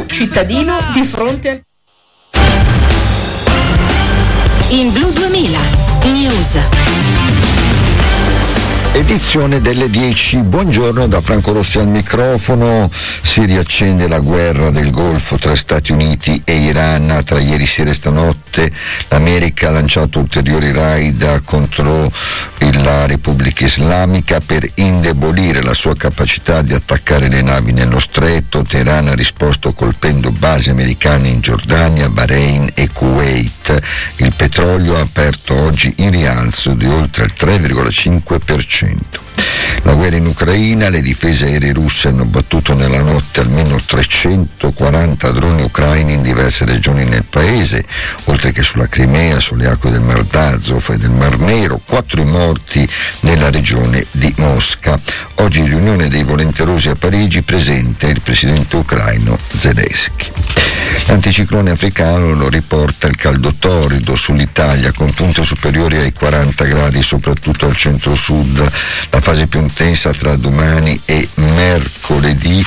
cittadino di fronte al... In Blu 2000 News. Edizione delle 10. Buongiorno da Franco Rossi al microfono. Si riaccende la guerra del Golfo tra Stati Uniti e Iran. Tra ieri sera e stanotte l'America ha lanciato ulteriori raid contro la Repubblica Islamica per indebolire la sua capacità di attaccare le navi nello stretto. Teheran ha risposto colpendo basi americane in Giordania, Bahrain e Kuwait. Il petrolio ha aperto oggi in rialzo di oltre il 3,5%. La guerra in Ucraina, le difese aeree russe hanno battuto nella notte almeno 340 droni ucraini in diverse regioni nel paese, oltre che sulla Crimea, sulle acque del Mar d'Azov e del Mar Nero, 4 morti nella regione di Mosca. Oggi riunione dei volenterosi a Parigi, presente il presidente ucraino Zelensky. L'anticiclone africano lo riporta il caldo torrido sull'Italia con punte superiori ai 40 gradi soprattutto al centro-sud. La fase più intensa tra domani e mercoledì,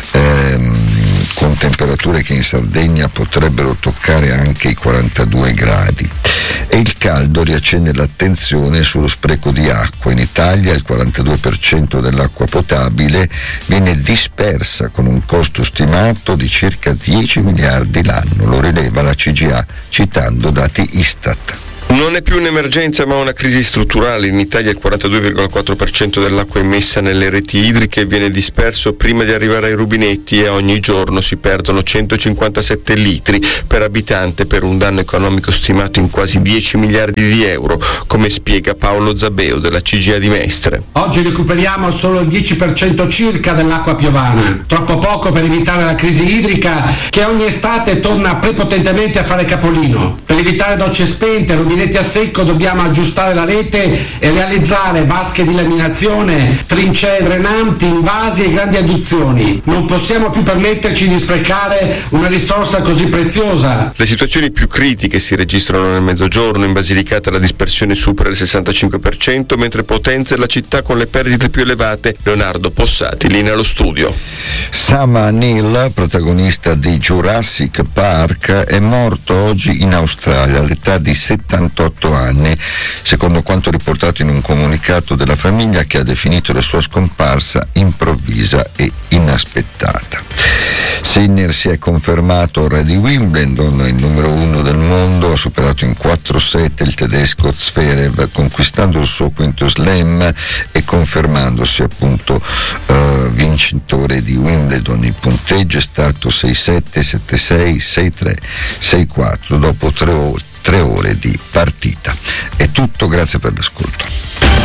con temperature che in Sardegna potrebbero toccare anche i 42 gradi. E il caldo riaccende l'attenzione sullo spreco di acqua. In Italia il 42% dell'acqua potabile viene dispersa con un costo stimato di circa 10 miliardi l'anno, lo rileva la CGA citando dati Istat. Non è più un'emergenza ma una crisi strutturale. In Italia il 42,4% dell'acqua immessa nelle reti idriche viene disperso prima di arrivare ai rubinetti e ogni giorno si perdono 157 litri per abitante per un danno economico stimato in quasi 10 miliardi di euro, come spiega Paolo Zabeo della CGA di Mestre. Oggi recuperiamo solo il 10% circa dell'acqua piovana, troppo poco per evitare la crisi idrica che ogni estate torna prepotentemente a fare capolino. Per evitare docce spente, rubinetti a secco dobbiamo aggiustare la rete e realizzare vasche di laminazione, trincee drenanti, invasi e grandi adduzioni. Non possiamo più permetterci di sprecare una risorsa così preziosa. Le situazioni più critiche si registrano nel Mezzogiorno. In Basilicata la dispersione supera il 65%, mentre Potenza è la città con le perdite più elevate. Leonardo Possati, linea allo studio. Sama Neill, protagonista di Jurassic Park, è morto oggi in Australia all'età di 78 anni, secondo quanto riportato in un comunicato della famiglia, che ha definito la sua scomparsa improvvisa e inaspettata. Sinner si è confermato re di Wimbledon, il numero 1 del mondo, ha superato in 4 set il tedesco Zverev, conquistando il suo quinto slam e confermandosi appunto vincitore di Wimbledon. Il punteggio è stato 6-7, 7-6, 6-3, 6-4 dopo 3 ore di partita. È tutto, grazie per l'ascolto.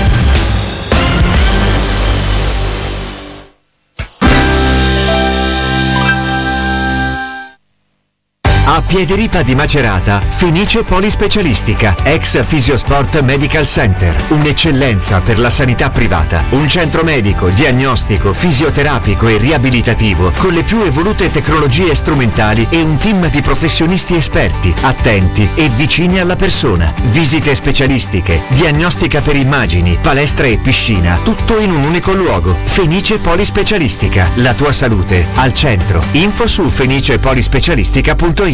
A Piediripa di Macerata, Fenice Polispecialistica, ex Fisiosport Medical Center, un'eccellenza per la sanità privata, un centro medico, diagnostico, fisioterapico e riabilitativo con le più evolute tecnologie strumentali e un team di professionisti esperti, attenti e vicini alla persona. Visite specialistiche, diagnostica per immagini, palestra e piscina, tutto in un unico luogo. Fenice Polispecialistica, la tua salute al centro. Info su fenicepolispecialistica.it.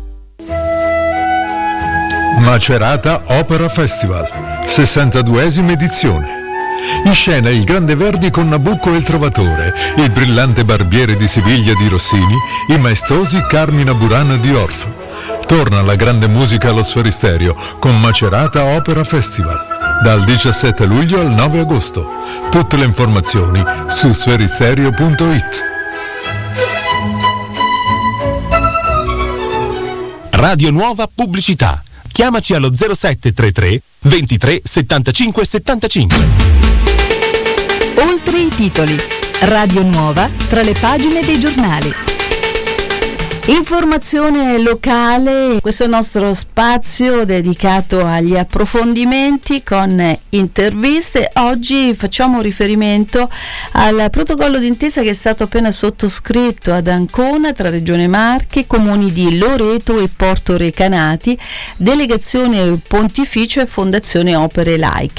Macerata Opera Festival, 62esima edizione. In scena il Grande Verdi con Nabucco e il Trovatore, il brillante Barbiere di Siviglia di Rossini, i maestosi Carmina Burana di Orff. Torna la grande musica allo Sferisterio con Macerata Opera Festival, dal 17 luglio al 9 agosto. Tutte le informazioni su sferisterio.it. Radio Nuova Pubblicità. Chiamaci allo 0733 23 75 75. Oltre i titoli. Radio Nuova tra le pagine dei giornali. Informazione locale, questo è il nostro spazio dedicato agli approfondimenti con interviste. Oggi facciamo riferimento al protocollo d'intesa che è stato appena sottoscritto ad Ancona tra Regione Marche, comuni di Loreto e Porto Recanati, Delegazione Pontificio e Fondazione Opere Laiche.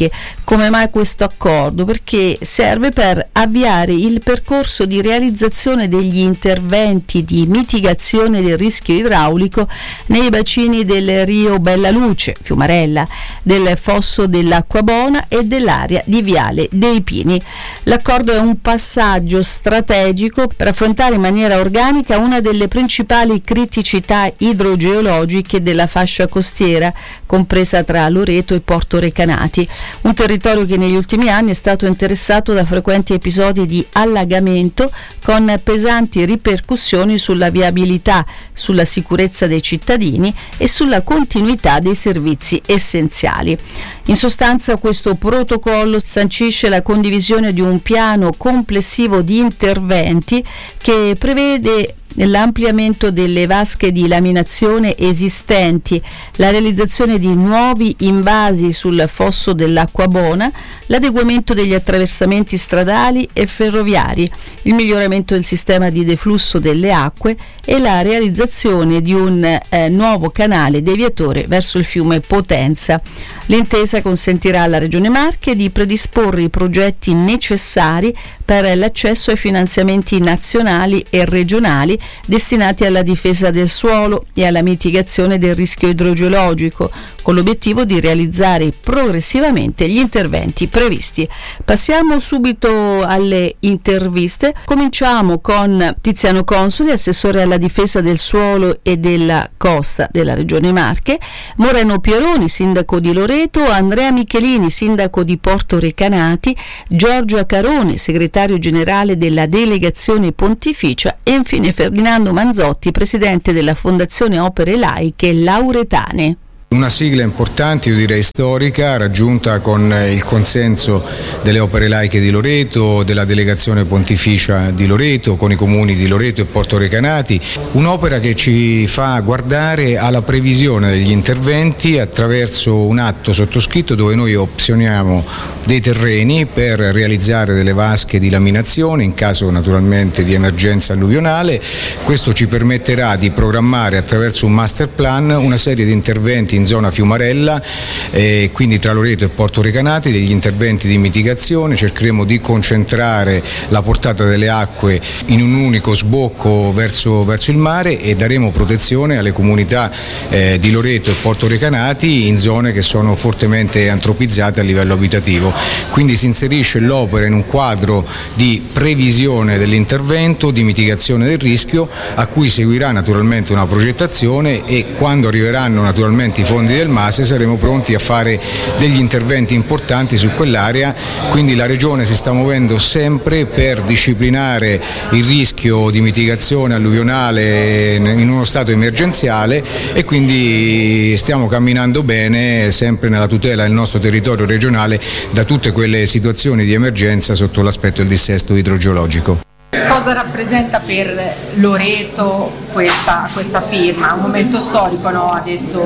Come mai questo accordo? Perché serve per avviare il percorso di realizzazione degli interventi di mitigazione del rischio idraulico nei bacini del Rio Bella Luce, Fiumarella, del Fosso dell'Acquabona e dell'area di Viale dei Pini. L'accordo è un passaggio strategico per affrontare in maniera organica una delle principali criticità idrogeologiche della fascia costiera, compresa tra Loreto e Porto Recanati, un territorio che negli ultimi anni è stato interessato da frequenti episodi di allagamento con pesanti ripercussioni sulla viabilità, sulla sicurezza dei cittadini e sulla continuità dei servizi essenziali. In sostanza, questo protocollo sancisce la condivisione di un piano complessivo di interventi che prevede l'ampliamento delle vasche di laminazione esistenti, la realizzazione di nuovi invasi sul fosso dell'Acquabona, l'adeguamento degli attraversamenti stradali e ferroviari, il miglioramento del sistema di deflusso delle acque e la realizzazione di un nuovo canale deviatore verso il fiume Potenza. L'intesa consentirà alla Regione Marche di predisporre i progetti necessari per l'accesso ai finanziamenti nazionali e regionali destinati alla difesa del suolo e alla mitigazione del rischio idrogeologico, con l'obiettivo di realizzare progressivamente gli interventi previsti. Passiamo subito alle interviste. Cominciamo con Tiziano Consoli, assessore alla difesa del suolo e della costa della Regione Marche, Moreno Pieroni, sindaco di Loreto, Andrea Michelini, sindaco di Porto Recanati, Giorgio Acarone, segretario generale della delegazione pontificia e infine Ferdinando Manzotti, presidente della Fondazione Opere Laiche Lauretane. Una sigla importante, io direi storica, raggiunta con il consenso delle Opere Laiche di Loreto, della delegazione pontificia di Loreto, con i comuni di Loreto e Porto Recanati, un'opera che ci fa guardare alla previsione degli interventi attraverso un atto sottoscritto dove noi opzioniamo dei terreni per realizzare delle vasche di laminazione in caso naturalmente di emergenza alluvionale. Questo ci permetterà di programmare attraverso un master plan una serie di interventi in zona Fiumarella, quindi tra Loreto e Porto Recanati, degli interventi di mitigazione. Cercheremo di concentrare la portata delle acque in un unico sbocco verso il mare e daremo protezione alle comunità di Loreto e Porto Recanati in zone che sono fortemente antropizzate a livello abitativo. Quindi si inserisce l'opera in un quadro di previsione dell'intervento, di mitigazione del rischio, a cui seguirà naturalmente una progettazione e quando arriveranno naturalmente i fondi del MASE saremo pronti a fare degli interventi importanti su quell'area. Quindi la Regione si sta muovendo sempre per disciplinare il rischio di mitigazione alluvionale in uno stato emergenziale e quindi stiamo camminando bene sempre nella tutela del nostro territorio regionale da tutte quelle situazioni di emergenza sotto l'aspetto del dissesto idrogeologico. Cosa rappresenta per Loreto questa firma? Un momento storico, no? Ha detto.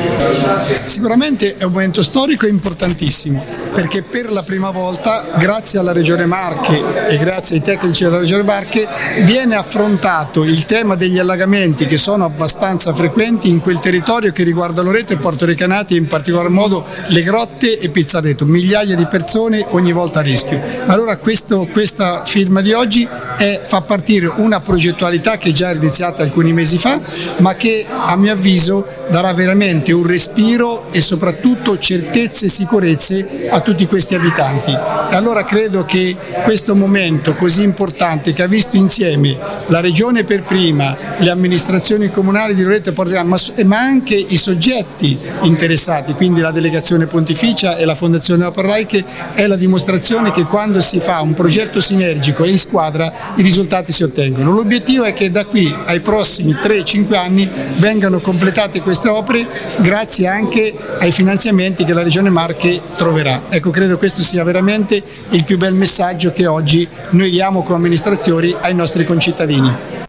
Sicuramente è un momento storico importantissimo, perché per la prima volta, grazie alla Regione Marche e grazie ai tecnici della Regione Marche, viene affrontato il tema degli allagamenti che sono abbastanza frequenti in quel territorio che riguarda Loreto e Porto Recanati, e in particolar modo le grotte e Pizzareto, migliaia di persone ogni volta a rischio. Allora questa firma di oggi fa partire una progettualità che già era iniziata alcuni mesi fa, ma che a mio avviso darà veramente un respiro e soprattutto certezze e sicurezze a tutti questi abitanti. E allora credo che questo momento così importante, che ha visto insieme la Regione per prima, le amministrazioni comunali di Loreto e Porto Recanati, ma anche i soggetti interessati, quindi la delegazione pontificia e la Fondazione Opere Laiche, è la dimostrazione che quando si fa un progetto sinergico e in squadra i risultati si ottengono. L'obiettivo è che da qui ai prossimi 3-5 anni vengano completate queste opere grazie anche ai finanziamenti che la Regione Marche troverà. Ecco, credo questo sia veramente il più bel messaggio che oggi noi diamo come amministrazioni ai nostri concittadini.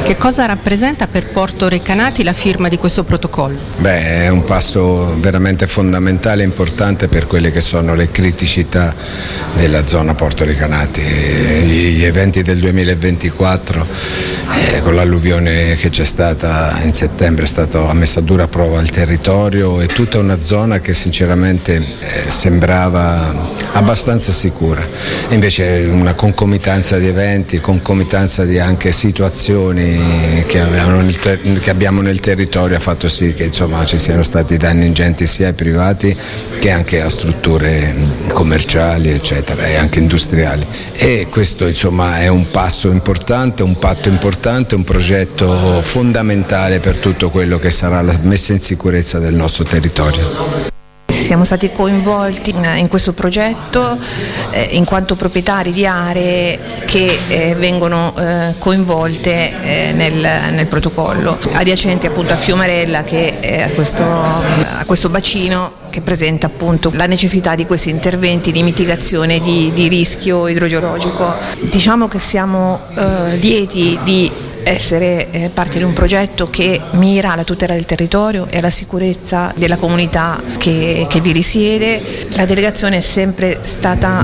Che cosa rappresenta per Porto Recanati la firma di questo protocollo? È un passo veramente fondamentale e importante per quelle che sono le criticità della zona Porto Recanati. Gli eventi del 2024 con l'alluvione che c'è stata in settembre ha messo a dura prova il territorio e tutta una zona che sinceramente sembrava abbastanza sicura. Invece una concomitanza di eventi, concomitanza di anche situazioni che abbiamo nel territorio ha fatto sì che ci siano stati danni ingenti sia ai privati che anche a strutture commerciali eccetera e anche industriali, e questo è un passo importante, un patto importante, un progetto fondamentale per tutto quello che sarà la messa in sicurezza del nostro territorio. Siamo stati coinvolti in questo progetto in quanto proprietari di aree che vengono coinvolte nel protocollo, adiacenti appunto a Fiumarella, che a questo bacino che presenta appunto la necessità di questi interventi di mitigazione di rischio idrogeologico. Diciamo che siamo lieti di essere parte di un progetto che mira alla tutela del territorio e alla sicurezza della comunità che vi risiede. La delegazione è sempre stata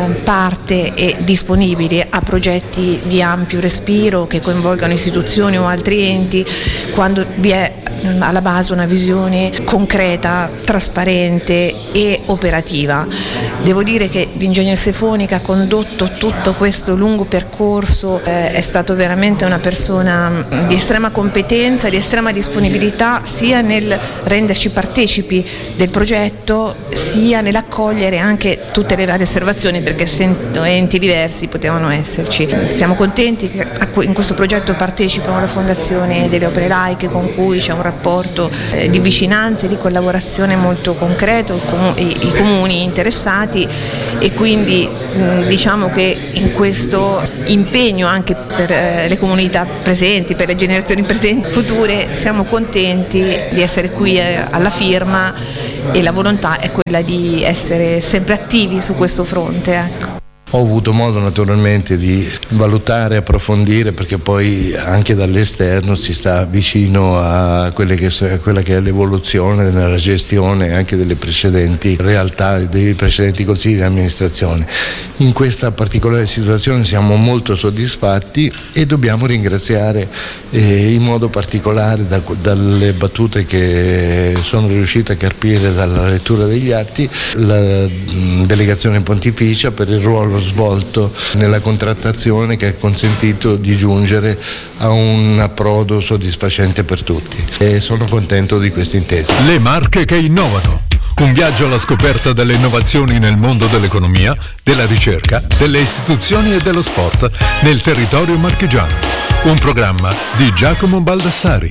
parte e disponibile a progetti di ampio respiro che coinvolgano istituzioni o altri enti quando vi è alla base una visione concreta, trasparente e operativa. Devo dire che l'ingegner Stefonica ha condotto tutto questo lungo percorso, è stato veramente una persona di estrema competenza, di estrema disponibilità sia nel renderci partecipi del progetto sia nell'accogliere anche tutte le varie osservazioni, perché essendo enti diversi potevano esserci. Siamo contenti che in questo progetto partecipano la Fondazione delle Opere Laiche, con cui c'è un rapporto di vicinanza e di collaborazione molto concreto, i comuni interessati, e quindi diciamo che in questo impegno anche per le comunità presenti, per le generazioni presenti future, siamo contenti di essere qui alla firma, e la volontà è quella di essere sempre attivi su questo fronte, ecco. Ho avuto modo naturalmente di valutare, approfondire, perché poi anche dall'esterno si sta vicino a quella che è l'evoluzione nella gestione anche delle precedenti realtà, dei precedenti consigli di amministrazione. In questa particolare situazione siamo molto soddisfatti e dobbiamo ringraziare in modo particolare dalle battute che sono riuscito a carpire dalla lettura degli atti la delegazione pontificia per il ruolo svolto nella contrattazione che ha consentito di giungere a un approdo soddisfacente per tutti, e sono contento di questa intesa. Le Marche che innovano. Un viaggio alla scoperta delle innovazioni nel mondo dell'economia, della ricerca, delle istituzioni e dello sport nel territorio marchigiano. Un programma di Giacomo Baldassari.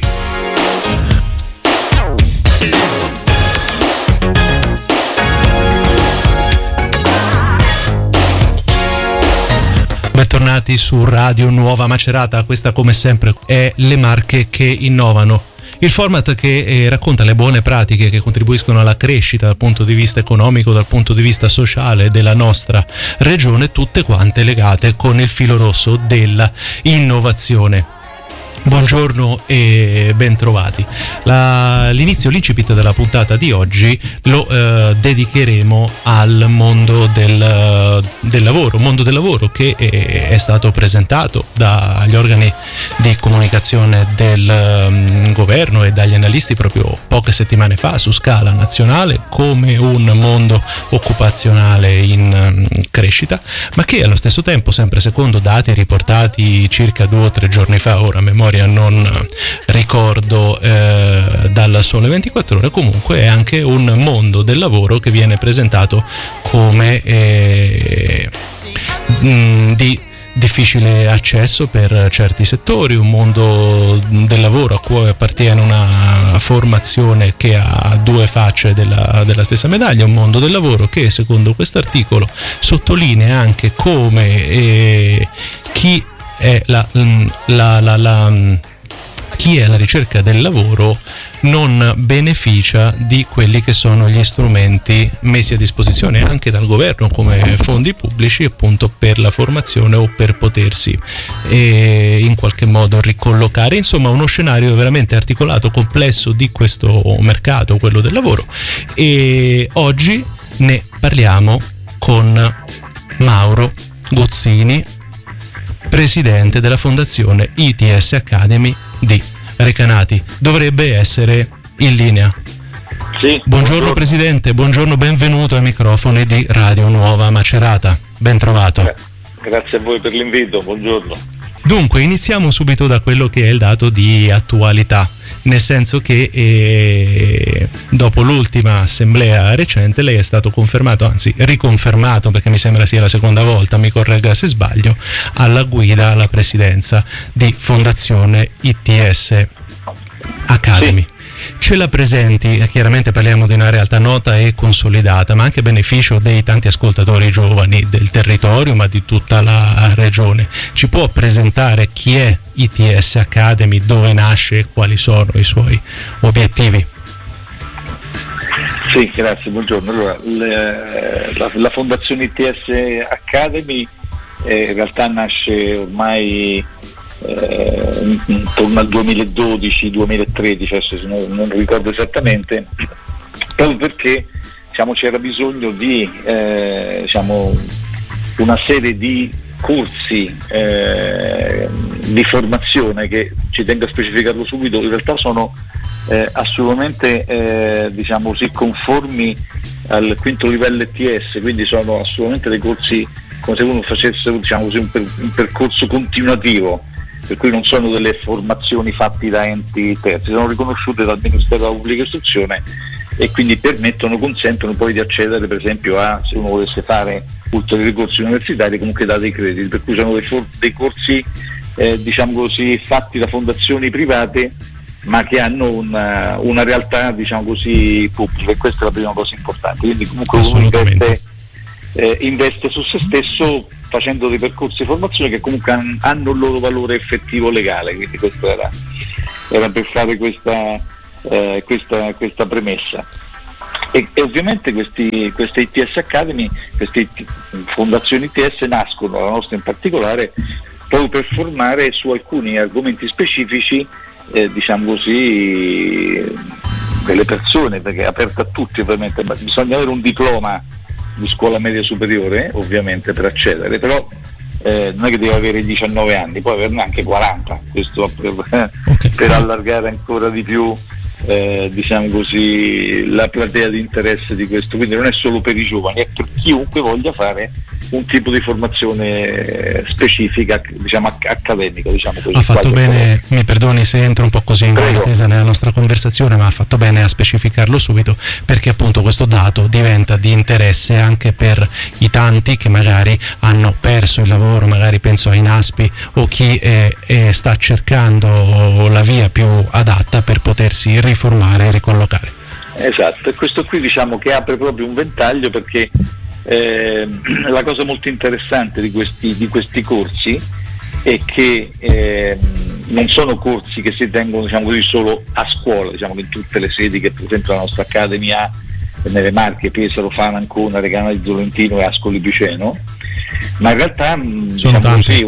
Bentornati su Radio Nuova Macerata, questa come sempre è Le Marche che innovano. Il format che racconta le buone pratiche che contribuiscono alla crescita dal punto di vista economico, dal punto di vista sociale della nostra regione, tutte quante legate con il filo rosso della innovazione. Buongiorno e bentrovati. L'incipit della puntata di oggi lo dedicheremo al mondo del lavoro che è stato presentato dagli organi di comunicazione del governo e dagli analisti proprio poche settimane fa su scala nazionale come un mondo occupazionale in crescita, ma che allo stesso tempo, sempre secondo dati riportati circa 2 o 3 giorni fa, ora a memoria non ricordo, dal Sole 24 Ore, comunque è anche un mondo del lavoro che viene presentato come di difficile accesso per certi settori, un mondo del lavoro a cui appartiene una formazione che ha 2 facce della stessa medaglia, un mondo del lavoro che, secondo quest'articolo, sottolinea anche chi chi è alla ricerca del lavoro non beneficia di quelli che sono gli strumenti messi a disposizione anche dal governo come fondi pubblici, appunto, per la formazione o per potersi in qualche modo ricollocare. Insomma, uno scenario veramente articolato, complesso di questo mercato, quello del lavoro, e oggi ne parliamo con Mauro Gozzini, presidente della fondazione ITS Academy di Recanati. Dovrebbe essere in linea. Sì, buongiorno presidente, buongiorno, benvenuto ai microfoni di Radio Nuova Macerata. Ben trovato. Grazie a voi per l'invito, buongiorno. Dunque, iniziamo subito da quello che è il dato di attualità, nel senso che dopo l'ultima assemblea recente lei è stato confermato, anzi riconfermato, perché mi sembra sia la seconda volta, mi corregga se sbaglio, alla guida, alla presidenza di Fondazione ITS Academy. Sì. Ce la presenti, chiaramente parliamo di una realtà nota e consolidata, ma anche a beneficio dei tanti ascoltatori giovani del territorio, ma di tutta la regione. Ci può presentare chi è ITS Academy, dove nasce e quali sono i suoi obiettivi? Sì, grazie, buongiorno. Allora, la Fondazione ITS Academy in realtà nasce ormai intorno al 2012-2013, adesso non ricordo esattamente, proprio perché c'era bisogno di una serie di corsi di formazione che, ci tengo a specificarlo subito, in realtà sono assolutamente conformi al quinto livello ETS, quindi sono assolutamente dei corsi come se uno facesse un percorso continuativo, per cui non sono delle formazioni fatte da enti terzi, sono riconosciute dal Ministero della Pubblica Istruzione e quindi consentono poi di accedere, per esempio, a, se uno volesse fare ulteriori corsi universitari, comunque da dei crediti, per cui sono dei corsi fatti da fondazioni private, ma che hanno una realtà pubblica, e questa è la prima cosa importante. Quindi comunque uno investe su se stesso facendo dei percorsi di formazione che comunque hanno il loro valore effettivo legale, quindi questo era per fare questa premessa. E ovviamente queste ITS Academy, queste fondazioni ITS nascono, la nostra in particolare, proprio per formare su alcuni argomenti specifici delle persone, perché è aperta a tutti ovviamente, ma bisogna avere un diploma di scuola media superiore ovviamente per accedere, però non è che deve avere 19 anni, può averne anche 40, questo per allargare ancora di più la platea di interesse di questo, quindi non è solo per i giovani, è per chiunque voglia fare un tipo di formazione specifica, accademica, così. Ha fatto bene, mi perdoni se entro un po' così in attesa nella nostra conversazione, ma ha fatto bene a specificarlo subito, perché appunto questo dato diventa di interesse anche per i tanti che magari hanno perso il lavoro, magari penso ai NASPI, o chi sta cercando la via più adatta per potersi riformare e ricollocare. Esatto, e questo qui che apre proprio un ventaglio, perché la cosa molto interessante di questi corsi è che non sono corsi che si tengono solo a scuola, che in tutte le sedi che per esempio la nostra Academy ha nelle Marche, Pesaro, Fano, Ancona, Recanati, Tolentino e Ascoli Piceno, ma in realtà sono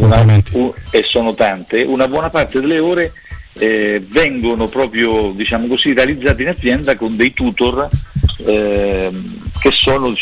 tante, una buona parte delle ore vengono proprio realizzate in azienda con dei tutor che sono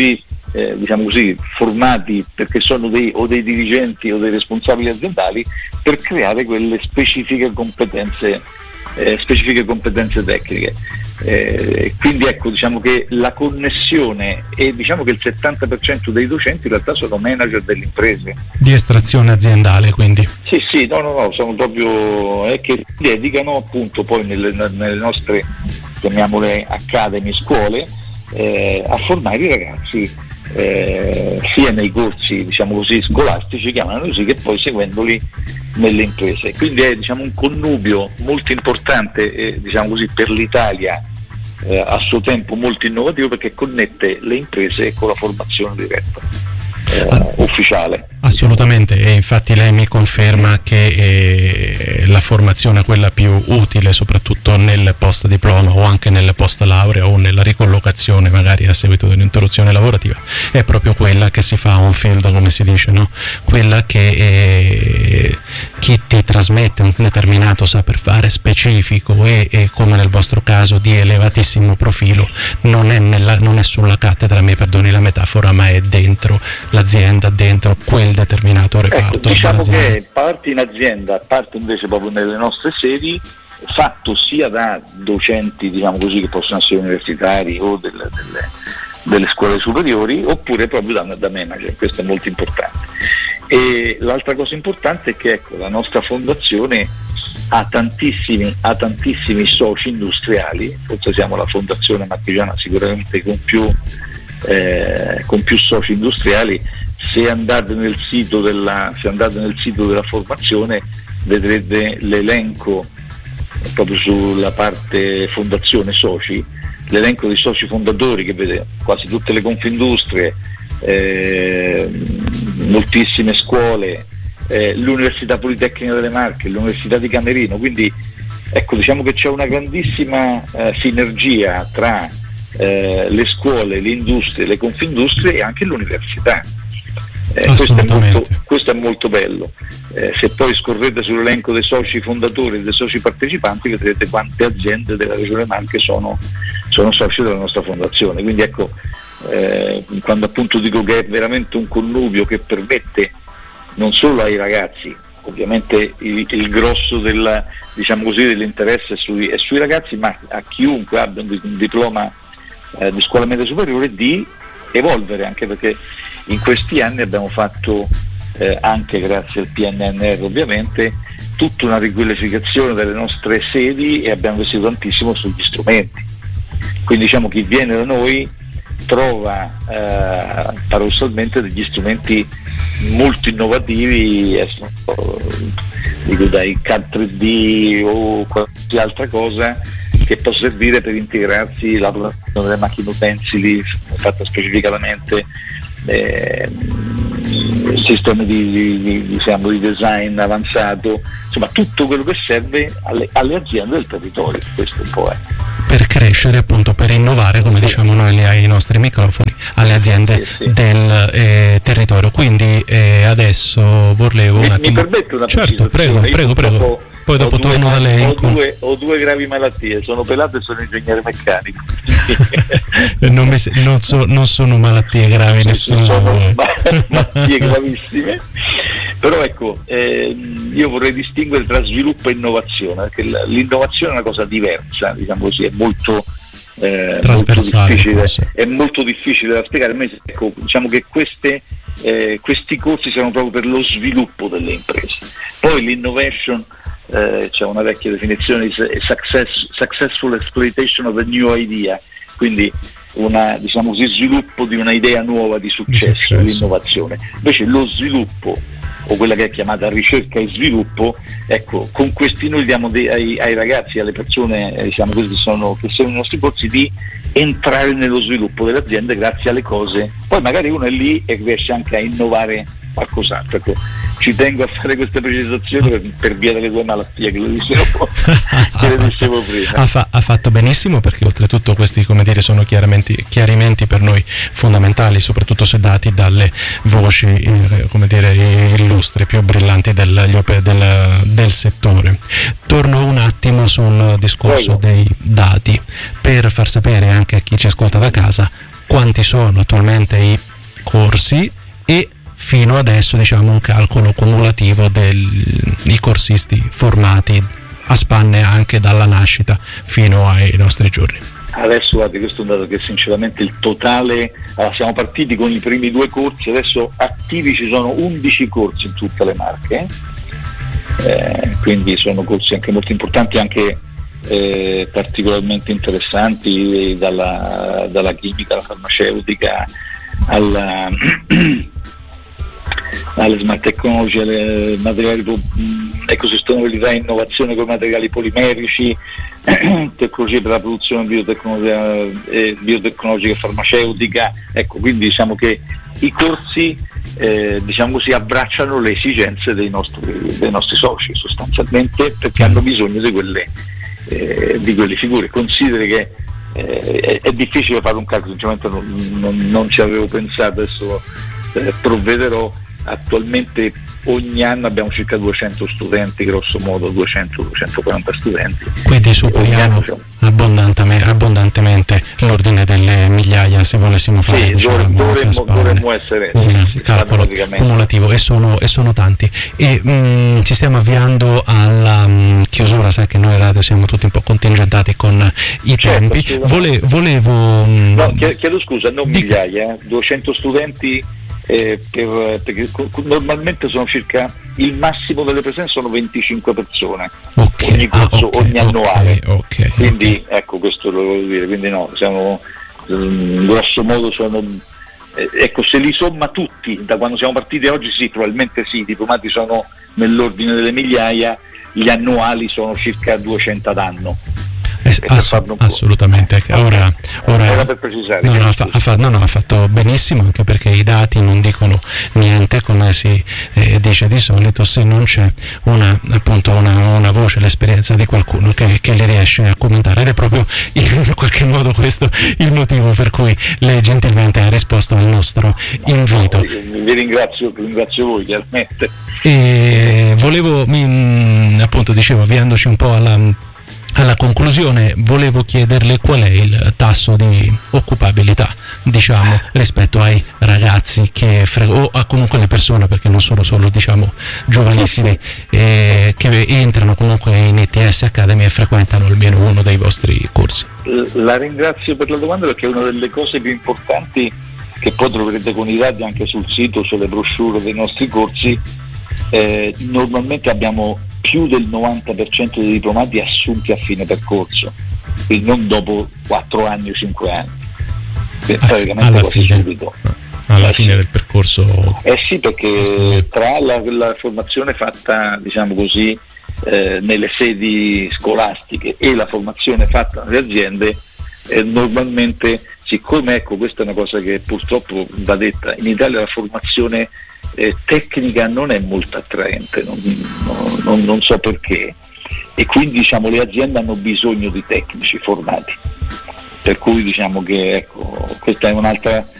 formati perché sono dei dirigenti o dei responsabili aziendali, per creare quelle specifiche competenze tecniche. Quindi ecco, che la connessione e che il 70% dei docenti in realtà sono manager delle imprese di estrazione aziendale, quindi sì, no, sono proprio che dedicano appunto poi nelle nostre, chiamiamole academy, scuole, a formare i ragazzi sia nei corsi scolastici, chiamano così, che poi seguendoli nelle imprese. Quindi è un connubio molto importante per l'Italia, a suo tempo molto innovativo, perché connette le imprese con la formazione diretta ufficiale. Assolutamente, e infatti lei mi conferma che la formazione, quella più utile soprattutto nel post diploma o anche nel post laurea o nella ricollocazione magari a seguito di un'interruzione lavorativa, è proprio quella che si fa on field, come si dice, no? Quella che chi ti trasmette un determinato saper fare specifico e come nel vostro caso di elevatissimo profilo, non è sulla cattedra, mi perdoni la metafora, ma è dentro l'azienda, dentro quel determinato reparto. Diciamo che parte in azienda, parte invece proprio nelle nostre sedi, fatto sia da docenti, diciamo così, che possono essere universitari o delle scuole superiori, oppure proprio da manager. Questo è molto importante. E l'altra cosa importante è che la nostra fondazione ha tantissimi soci industriali, forse siamo la fondazione marchigiana sicuramente con più soci industriali. Se andate nel sito della formazione vedrete l'elenco, proprio sulla parte fondazione soci, l'elenco dei soci fondatori, che vede quasi tutte le Confindustrie, moltissime scuole, l'Università Politecnica delle Marche, l'Università di Camerino, quindi diciamo che c'è una grandissima sinergia tra le scuole, le industrie, le Confindustrie e anche l'università. Questo è molto bello. Se poi scorrete sull'elenco dei soci fondatori e dei soci partecipanti vedrete quante aziende della Regione Marche sono soci della nostra fondazione, quindi quando appunto dico che è veramente un connubio che permette non solo ai ragazzi, ovviamente il grosso dell'interesse è sui ragazzi, ma a chiunque abbia un diploma di scuola media superiore, di evolvere, anche perché in questi anni abbiamo fatto, anche grazie al PNNR ovviamente, tutta una riqualificazione delle nostre sedi e abbiamo investito tantissimo sugli strumenti. Quindi diciamo chi viene da noi trova paradossalmente degli strumenti molto innovativi, dico dai CAD 3D o qualsiasi altra cosa che può servire per integrarsi la produzione delle macchine utensili fatta specificatamente, sistemi di design avanzato, insomma tutto quello che serve alle aziende del territorio. Questo un po' è. Per crescere, appunto, per innovare, come diciamo noi ai nostri microfoni, alle aziende del territorio. Quindi adesso volevo un attimo. Mi permette una certo, prego. Poi dopo torno da lei. Ho due gravi malattie, sono pelato e sono ingegnere meccanico. Non sono malattie gravi, nessuno. Sono malattie gravissime. Però io vorrei distinguere tra sviluppo e innovazione, perché l'innovazione è una cosa diversa, diciamo così, è molto difficile, è molto difficile da spiegare. Diciamo che questi corsi sono proprio per lo sviluppo delle imprese. Poi l'innovation, c'è una vecchia definizione di successful exploitation of a new idea, quindi sviluppo di una idea nuova di successo. L'innovazione. Invece lo sviluppo, o quella che è chiamata ricerca e sviluppo, con questi noi diamo ai ragazzi, alle persone che sono i nostri corsi, di entrare nello sviluppo delle aziende grazie alle cose. Poi magari uno è lì e riesce anche a innovare qualcos'altro. Ci tengo a fare queste precisazioni per via delle due malattie che lo dicevo prima. Ha fatto benissimo, perché oltretutto questi, come dire, sono chiarimenti per noi fondamentali, soprattutto se dati dalle voci, come dire, illustri, più brillanti del settore. Torno un attimo sul discorso dei dati, per far sapere anche a chi ci ascolta da casa quanti sono attualmente i corsi e fino adesso, diciamo, un calcolo cumulativo dei corsisti formati a spanne anche dalla nascita fino ai nostri giorni. Adesso guardi, questo è un dato che sinceramente il totale, siamo partiti con i primi 2 corsi, adesso attivi ci sono 11 corsi in tutte le Marche, quindi sono corsi anche molto importanti, anche particolarmente interessanti, dalla chimica alla farmaceutica alle smart technology, alle materiali ecosostenibilità e innovazione con materiali polimerici, tecnologie per la produzione biotecnologica e farmaceutica. Ecco, quindi diciamo che i corsi diciamo così abbracciano le esigenze dei nostri soci sostanzialmente, perché hanno bisogno di quelle figure. Consideri che è difficile fare un calcolo, sinceramente non ci avevo pensato, adesso provvederò. Attualmente ogni anno abbiamo circa 200 studenti, grosso modo 200-240 studenti. Quindi superiamo abbondantemente l'ordine delle migliaia, se volessimo fare dovremmo essere il calcolo cumulativo, e sono tanti. E ci stiamo avviando alla chiusura, sai che noi radio siamo tutti un po' contingentati con i tempi. Volevo chiedo scusa, non migliaia, 200 studenti. Perché normalmente sono circa, il massimo delle presenze sono 25 persone, ogni corso, ogni annuale. Quindi ecco, questo lo volevo dire, quindi no, siamo grosso modo sono ecco, se li somma tutti da quando siamo partiti a oggi, sì, probabilmente sì, i diplomati sono nell'ordine delle migliaia, gli annuali sono circa 200 ad anno. Assolutamente. Ora per precisare. Ha fatto benissimo, anche perché i dati non dicono niente, come si dice di solito, se non c'è una voce, l'esperienza di qualcuno che le riesce a commentare, ed è proprio in qualche modo questo il motivo per cui lei gentilmente ha risposto al nostro invito. Vi ringrazio voi chiaramente. E volevo, appunto dicevo, avviandoci un po' alla conclusione, volevo chiederle qual è il tasso di occupabilità, diciamo, rispetto ai ragazzi o a comunque le persone, perché non sono solo diciamo giovanissimi che entrano comunque in ITS Academy e frequentano almeno uno dei vostri corsi. La ringrazio per la domanda, perché è una delle cose più importanti che poi troverete con i dati anche sul sito, sulle brochure dei nostri corsi. Normalmente abbiamo più del 90% dei diplomati assunti a fine percorso, quindi non dopo 4 anni o 5 anni, praticamente subito. Alla fine del percorso? Sì, perché tra la formazione fatta, diciamo così, nelle sedi scolastiche e la formazione fatta nelle aziende, normalmente, siccome, ecco, questa è una cosa che purtroppo va detta, in Italia la formazione tecnica non è molto attraente, non so perché, e quindi diciamo le aziende hanno bisogno di tecnici formati, per cui diciamo che ecco, questa è un'altra